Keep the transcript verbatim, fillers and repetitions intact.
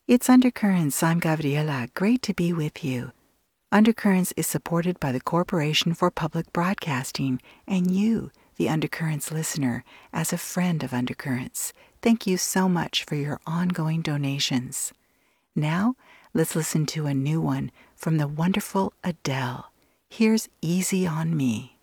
It's Undercurrents. I'm Gabriela. Great to be with you. Undercurrents is supported by the Corporation for Public Broadcasting and you, the Undercurrents listener, as a friend of Undercurrents. Thank you so much for your ongoing donations. Now, let's listen to a new one from the wonderful Adele. Here's Easy on Me.